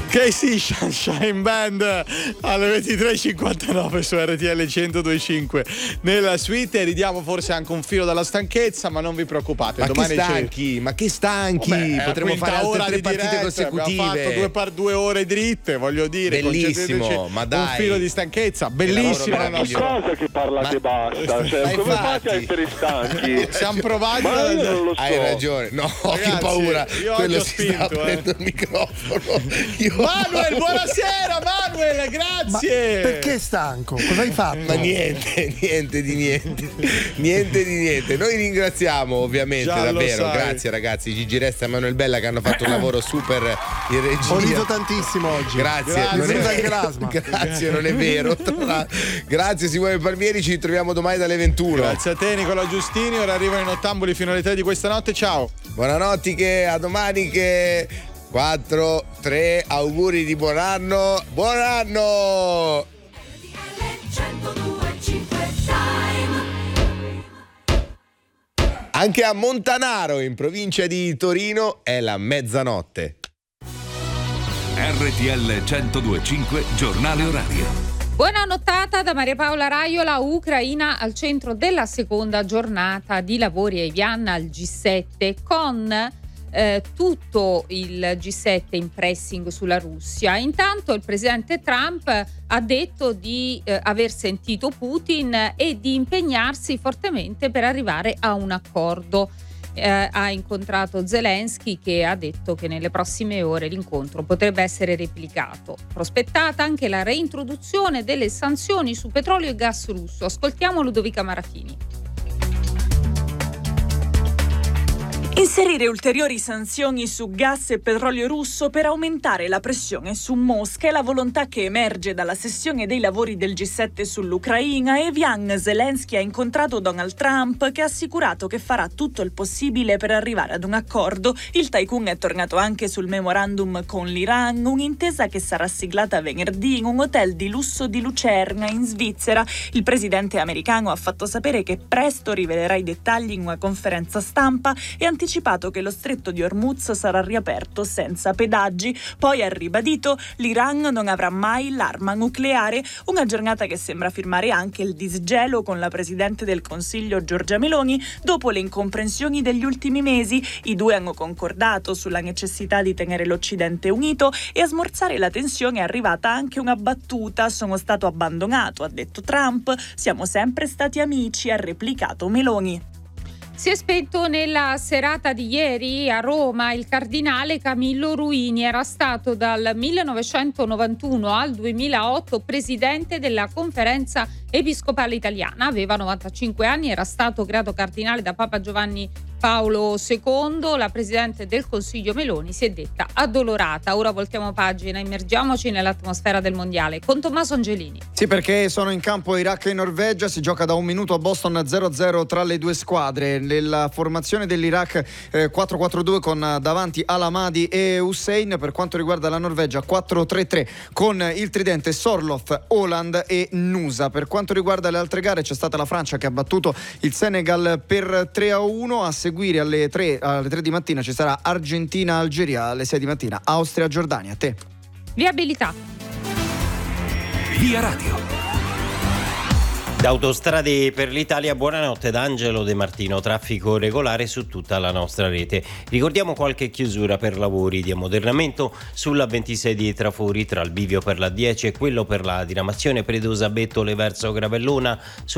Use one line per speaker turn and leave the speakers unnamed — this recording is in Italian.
Casey Sunshine Band alle 23.59 su RTL 102.5 nella suite. Ridiamo forse anche un filo dalla stanchezza, ma non vi preoccupate.
Ma
domani
che stanchi? Ma che stanchi?
Vabbè,
potremmo fare altre 3 partite
diretta,
consecutive.
abbiamo fatto 2 ore dritte, voglio dire.
Bellissimo, ma dai.
Un filo di stanchezza, bellissimo.
Ma che cosa che parlate basta? Cioè, come fate a essere stanchi?
Siamo provati.
Ma io non lo so.
Hai ragione. No,
ragazzi,
che paura.
io
Quello
oggi ho
si sta
spinto,
aprendo il microfono.
Manuel, buonasera Manuel, grazie.
Ma perché stanco? Cosa hai fatto?
Ma niente di niente. Noi ringraziamo ovviamente,
Già
davvero.
lo sai.
Grazie ragazzi, Gigi Resta e Manuel Bella che hanno fatto un lavoro super in regia.
Ho riso tantissimo oggi.
Grazie.
Mi è
Non
venuto
è-
anche l'asma.
Grazie, non è vero. Grazie Simone Palmieri, ci ritroviamo domani dalle 21.
Grazie a te Nicola Giustini, ora arrivano i nottambuli fino alle 3 di questa notte, ciao.
Buonanotte, che a domani, che 4, 3, auguri di buon anno. Buon anno! Anche a Montanaro, in provincia di Torino, è la mezzanotte.
RTL 102.5 Giornale Orario.
Buona nottata da Maria Paola Raiola. Ucraina al centro della seconda giornata di lavori a Evian al G7 con tutto il G7 in pressing sulla Russia. Intanto il presidente Trump ha detto di aver sentito Putin e di impegnarsi fortemente per arrivare a un accordo. Ha incontrato Zelensky, che ha detto che nelle prossime ore l'incontro potrebbe essere replicato. Prospettata anche la reintroduzione delle sanzioni su petrolio e gas russo. Ascoltiamo Ludovica Marafini.
Inserire ulteriori sanzioni su gas e petrolio russo per aumentare la pressione su Mosca è la volontà che emerge dalla sessione dei lavori del G7 sull'Ucraina. A Evian Zelensky ha incontrato Donald Trump, che ha assicurato che farà tutto il possibile per arrivare ad un accordo. Il tycoon è tornato anche sul memorandum con l'Iran, un'intesa che sarà siglata venerdì in un hotel di lusso di Lucerna in Svizzera. Il presidente americano ha fatto sapere che presto rivelerà i dettagli in una conferenza stampa e ha anticipato che lo stretto di Hormuz sarà riaperto senza pedaggi. Poi ha ribadito: l'Iran non avrà mai l'arma nucleare, una giornata che sembra firmare anche il disgelo con la presidente del Consiglio Giorgia Meloni dopo le incomprensioni degli ultimi mesi. I due hanno concordato sulla necessità di tenere l'Occidente unito e a smorzare la tensione è arrivata anche una battuta: sono stato abbandonato, ha detto Trump, siamo sempre stati amici, ha replicato Meloni.
Si è spento nella serata di ieri a Roma il cardinale Camillo Ruini. Era stato dal 1991 al 2008 presidente della Conferenza Episcopale Italiana. Aveva 95 anni, era stato creato cardinale da Papa Giovanni Paolo II. La presidente del Consiglio Meloni si è detta addolorata. Ora voltiamo pagina, immergiamoci nell'atmosfera del mondiale con Tommaso Angelini.
Sì, perché sono in campo Iraq e Norvegia, si gioca da un minuto a Boston 0-0 tra le due squadre. Nella formazione dell'Iraq 4-4-2 con davanti Al-Hamadi e Hussein. Per quanto riguarda la Norvegia 4-3-3 con il tridente Sorloth, Haaland e Nusa. Per quanto riguarda le altre gare c'è stata la Francia che ha battuto il Senegal per 3-1. A seguire alle 3 di mattina ci sarà Argentina-Algeria, alle 6 di mattina Austria-Giordania. A te.
Viabilità.
Via Radio.
Da Autostrade per l'Italia, buonanotte da Angelo De Martino. Traffico regolare su tutta la nostra rete. Ricordiamo qualche chiusura per lavori di ammodernamento sulla 26 di Trafori tra il bivio per la 10 e quello per la diramazione Predosa Bettole verso Gravellona.